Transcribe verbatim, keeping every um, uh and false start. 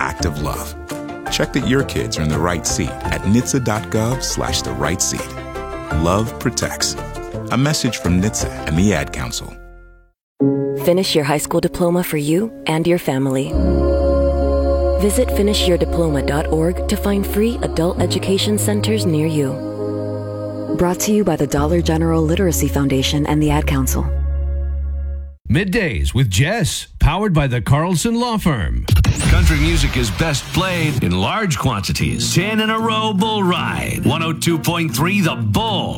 act of love. Check that your kids are in the right seat at N H T S A dot gov slash the right seat. Love protects. A message from N H T S A and the Ad Council. Finish your high school diploma for you and your family. Visit finish your diploma dot org to find free adult education centers near you. Brought to you by the Dollar General Literacy Foundation and the Ad Council. Middays with Jess, powered by the Carlson Law Firm. Country music is best played in large quantities. Ten in a row bull ride. one oh two point three The Bull.